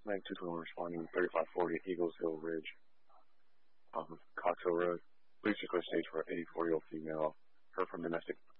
Mag 221 responding 3540 Eagles Hill Ridge off of Cox Hill Road. Please request stage for 84-year-old female. Heard from domestic